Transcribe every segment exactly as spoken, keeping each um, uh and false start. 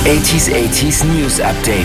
achtziger achtziger News Update.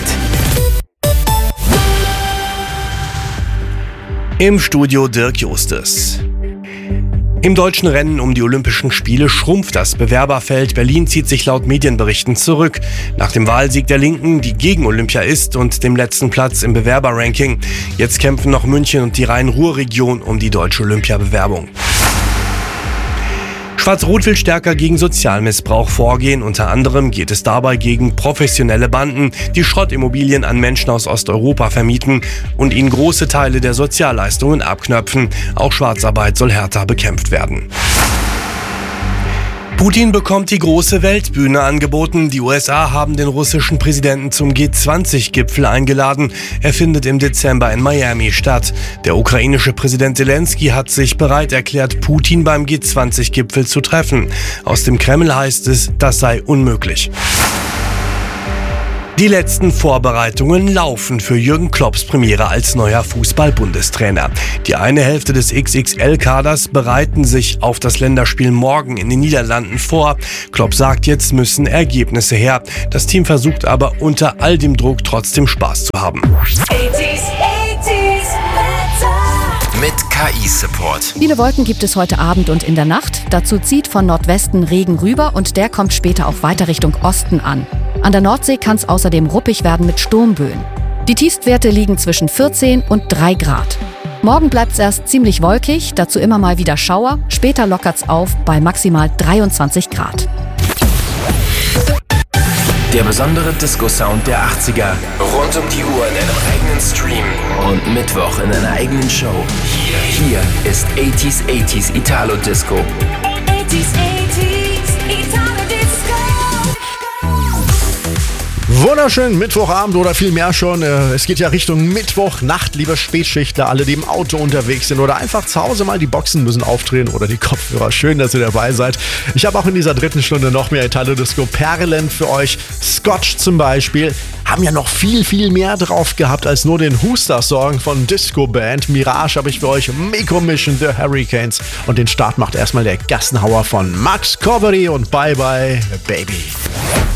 Im Studio Dirk Justus. Im deutschen Rennen um die Olympischen Spiele schrumpft das Bewerberfeld. Berlin zieht sich laut Medienberichten zurück. Nach dem Wahlsieg der Linken, die gegen Olympia ist, und dem letzten Platz im Bewerberranking. Jetzt kämpfen noch München und die Rhein-Ruhr-Region um die deutsche Olympiabewerbung. Schwarz-Rot will stärker gegen Sozialmissbrauch vorgehen. Unter anderem geht es dabei gegen professionelle Banden, die Schrottimmobilien an Menschen aus Osteuropa vermieten und ihnen große Teile der Sozialleistungen abknöpfen. Auch Schwarzarbeit soll härter bekämpft werden. Putin bekommt die große Weltbühne angeboten. Die U S A haben den russischen Präsidenten zum G zwanzig Gipfel eingeladen. Er findet im Dezember in Miami statt. Der ukrainische Präsident Zelensky hat sich bereit erklärt, Putin beim G zwanzig Gipfel zu treffen. Aus dem Kreml heißt es, das sei unmöglich. Die letzten Vorbereitungen laufen für Jürgen Klopps Premiere als neuer Fußball-Bundestrainer. Die eine Hälfte des X X L-Kaders bereiten sich auf das Länderspiel morgen in den Niederlanden vor. Klopp sagt, jetzt müssen Ergebnisse her. Das Team versucht aber unter all dem Druck trotzdem Spaß zu haben. Mit K I-Support. Viele Wolken gibt es heute Abend und in der Nacht. Dazu zieht von Nordwesten Regen rüber und der kommt später auch weiter Richtung Osten an. An der Nordsee kann es außerdem ruppig werden mit Sturmböen. Die Tiefstwerte liegen zwischen vierzehn und drei Grad. Morgen bleibt es erst ziemlich wolkig, dazu immer mal wieder Schauer. Später lockert es auf bei maximal dreiundzwanzig Grad. Der besondere Disco-Sound der achtziger. Rund um die Uhr in einem eigenen Stream. Und Mittwoch in einer eigenen Show. Hier, hier ist achtziger achtziger Italo Disco. achtziger achtziger Italo Disco. Wunderschönen Mittwochabend oder viel mehr schon. Es geht ja Richtung Mittwochnacht, liebe Spätschichtler, alle, die im Auto unterwegs sind oder einfach zu Hause mal die Boxen müssen aufdrehen oder die Kopfhörer. Schön, dass ihr dabei seid. Ich habe auch in dieser dritten Stunde noch mehr Italo-Disco-Perlen für euch. Scotch zum Beispiel haben ja noch viel, viel mehr drauf gehabt als nur den Huster-Song von Disco-Band. Mirage habe ich für euch, Miko Mission, The Hurricanes. Und den Start macht erstmal der Gassenhauer von Max Corbery und Bye Bye Baby.